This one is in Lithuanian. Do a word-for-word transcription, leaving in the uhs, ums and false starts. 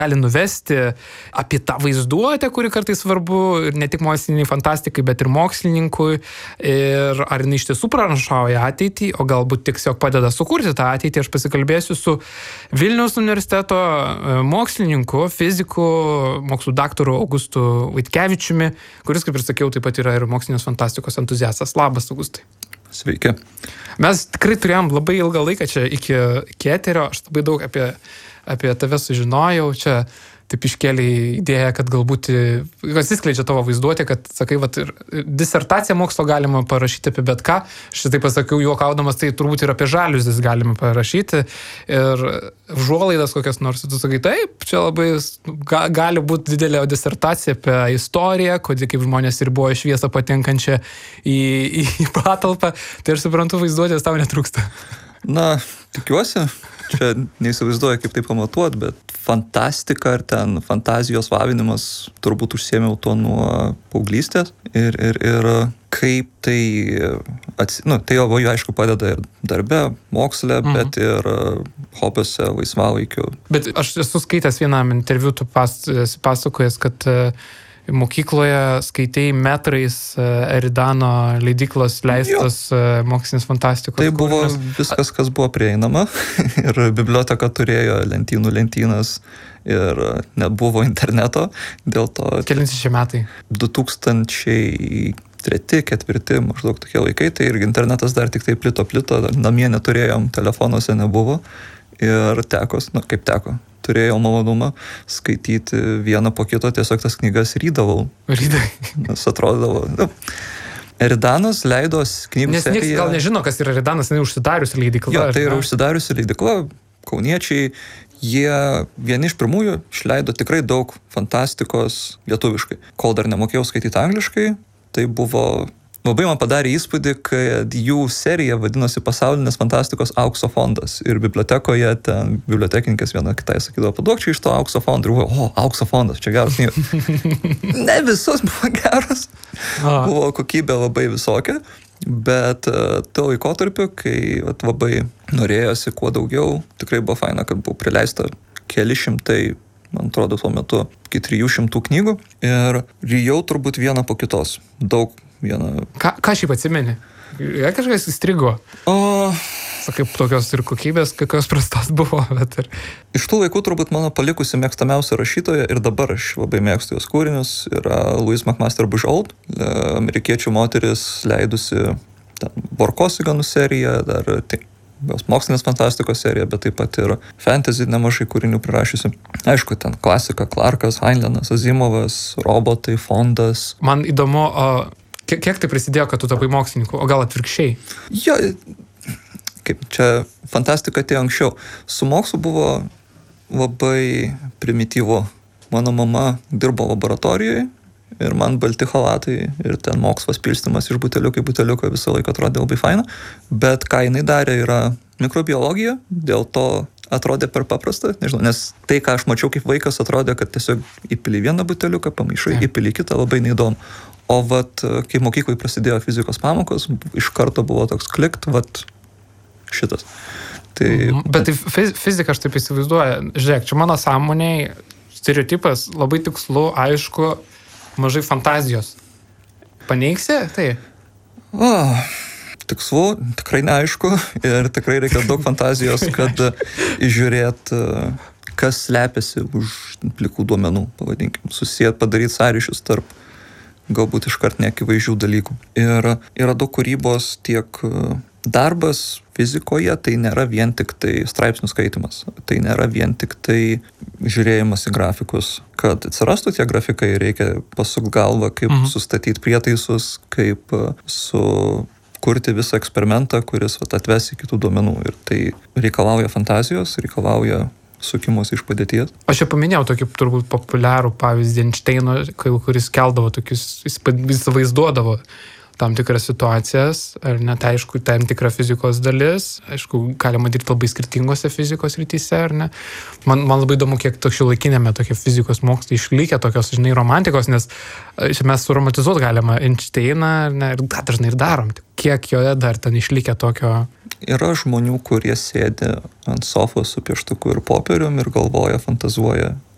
gali nuvesti apie tą vaizduotę, kuri kartais svarbu ir ne tik moksliniai fantastikai, bet ir mokslininkui. Ir ar jinai iš tiesų pranašauja ateitį, o galbūt tiesiog padeda sukurti tą ateitį. Aš pasikalbėsiu su Vilniaus universiteto mokslininku, fiziku, mokslų daktaru Augustu Vaitkevičiumi, kuris, kaip ir sakiau, taip pat yra ir mokslinės fantastikos entuziastas. Labas, Augustai. Sveiki. Mes tikrai turėjom labai ilgą laiką čia iki, iki eterio. Aš labai daug apie, apie tave sužinojau. Čia taip iškėlė idėją, kad galbūt atsiskleidžia tavo vaizduotė, kad, sakai, vat, ir disertaciją mokslo galima parašyti apie bet ką. Aš tai pasakiau juokaudamas, tai turbūt ir apie žaliuzes galima parašyti. Ir žuolaidas kokias nors. Tu sakai, taip, čia labai ga, gali būti didelė disertacija apie istoriją, kodėl kaip žmonės ir buvo šviesą patenkančią į, į, į patalpą. Tai aš suprantu, vaizduotės tau netrūksta. Na, tikiuosi. Čia neįsivaizduoju, kaip tai pamatuot, bet fantastika ar ten fantazijos lavinimas turbūt užsiėmiau to nuo paauglystės. Ir, ir, ir kaip tai, atsi... nu, tai labai aišku padeda ir darbe, moksle, mhm. bet ir hobiuose, laisvalaikiu. Bet aš esu skaitęs vienam interviu, tu pas, pasakojęs, kad mokykloje skaitei metrais Eridano leidyklos leistos jo. Mokslinės fantastikos. Tai buvo kūrinius. Viskas, kas buvo prieinama. Ir biblioteka turėjo lentynų lentynas ir net buvo interneto. Dėl to... Kelinti šie metai? du tūkstančiai treti, ketvirti, maždaug tokie laikai. Tai irgi internetas dar tik tai plito, plito. Namie neturėjom, telefonuose nebuvo. Ir teko, nu kaip teko. Turėjau malonumą skaityti vieną po kito, tiesiog tas knygas rydavau. Rydai. Nes atrodavo... Nu, Eridanas leido knygų Nes seriją... Nes niekas gal nežino, kas yra Eridanas, jinai užsidariusi leidykla. Jo, tai yra užsidariusi leidykla. Kauniečiai, jie vieni iš pirmųjų išleido tikrai daug fantastikos lietuviškai. Kol dar nemokėjau skaityti angliškai, tai buvo... Labai man padarė įspūdį, kad jų serija vadinosi Pasaulinės fantastikos aukso fondas. Ir bibliotekoje ten bibliotekininkės viena kitai sakydavo, paduok čia iš to aukso fondo. Ir buvo, o, aukso fondas, čia geras knygas. Ne visos buvo geras. Buvo kokybė labai visokia. Bet tuo laikotarpiu, kai vat, labai norėjosi kuo daugiau, tikrai buvo faina, kad buvo prileista keli šimtai, man atrodo, tuo metu iki trijų šimtų knygų. Ir rijau turbūt vieną po kitos. Daug vieną. Ką, ką šiaip atsimeni? Jei kažkas įstrigo? O... Sakai, tokios ir kokybės, kokios prastos buvo, bet ir... Iš tų laikų turbūt mano palikusi mėgstamiausia rašytoja ir dabar aš labai mėgstu jos kūrinius yra Louise McMaster Bujold, amerikiečių moteris leidusi Vorkosiganų seriją, dar tai, jos mokslinės fantastikos serija, bet taip pat ir fantasy nemažai kūrinių prirašysi. Aišku, ten klasika, Clarkas, Heinleinas, Azimovas, robotai, fondas. Man įdomu, o kiek, kiek tai prisidėjo, kad tu tapai mokslininku, o gal atvirkščiai? Jo, kaip čia fantastika atėjo anksčiau. Su mokslu buvo labai primityvu. Mano mama dirbo laboratorijoje ir man balti chalatai ir ten mokslas pilstymas iš buteliuko į buteliuką visą laiką atrodė labai faina. Bet ką jinai darė yra mikrobiologija, dėl to atrodė per paprasta, nežinau, nes tai, ką aš mačiau kaip vaikas, atrodė, kad tiesiog įpili vieną buteliuką, pamaišai, įpili kitą, labai neįdomu. O vat, kai mokyklai prasidėjo fizikos pamokos, iš karto buvo toks klikt, vat, šitas. Tai... Bet tai fizika aš taip įsivaizduoju. Žiūrėk, čia mano sąmoniai stereotipas labai tikslu, aišku, mažai fantazijos. Paneigsi? Tai? O, tikslu, tikrai neaišku ir tikrai reikia daug fantazijos, kad įžiūrėt, kas slepiasi už plikų duomenų, pavadinkim, susijęt, padaryti sąryšius tarp galbūt iškart neakivaizdžių dalykų. Ir yra daug kūrybos, tiek darbas fizikoje, tai nėra vien tik tai straipsnių skaitimas, tai nėra vien tik tai žiūrėjimas į grafikus. Kad atsirastų tie grafikai, reikia pasukti galvą, kaip mhm. sustatyti prietaisus, kaip sukurti visą eksperimentą, kuris vat, atves iki tų duomenų. Ir tai reikalauja fantazijos, reikalauja sukimus iš padėties. Aš jau paminėjau tokį turbūt populiarų pavyzdį Einšteino, kuris keldavo tokius, jis vaizduodavo tam tikras situacijas, ar net aišku, tam tikra fizikos dalis, aišku, galima dirbti labai skirtingose fizikos rytise, ar ne. Man, man labai įdomu, kiek to šiuolaikinėme tokie fizikos mokslai išlikę tokios, žinai, romantikos, nes mes suromantizuot galima Einšteiną, ne, ir dažnai ir darom. Kiek joje dar ten išlikę tokio... Yra žmonių, kurie sėdi ant sofos su pieštuku ir popierium ir galvoja, fantazuoja